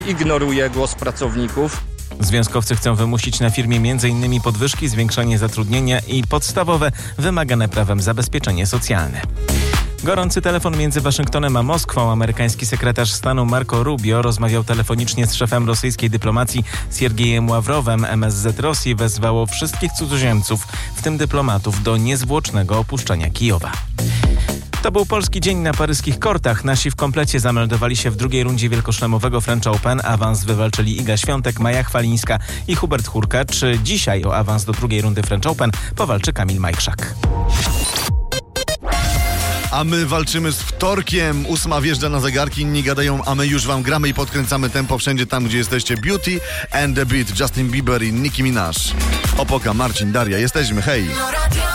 ignoruje głos pracowników. Związkowcy chcą wymusić na firmie m.in. podwyżki, zwiększenie zatrudnienia i podstawowe, wymagane prawem zabezpieczenie socjalne. Gorący telefon między Waszyngtonem a Moskwą. Amerykański sekretarz stanu Marco Rubio rozmawiał telefonicznie z szefem rosyjskiej dyplomacji Siergiejem Ławrowem. MSZ Rosji wezwało wszystkich cudzoziemców, w tym dyplomatów, do niezwłocznego opuszczenia Kijowa. To był polski dzień na paryskich kortach. Nasi w komplecie zameldowali się w drugiej rundzie wielkoszlemowego French Open. Awans wywalczyli Iga Świątek, Maja Chwalińska i Hubert Hurkacz. Czy dzisiaj o awans do drugiej rundy French Open powalczy Kamil Majchrzak? A my walczymy z wtorkiem. 8 wjeżdża na zegarki, inni gadają, a my już wam gramy i podkręcamy tempo wszędzie tam, gdzie jesteście. Beauty and the Beat, Justin Bieber i Nicki Minaj. Opoka, Marcin, Daria, jesteśmy, hej!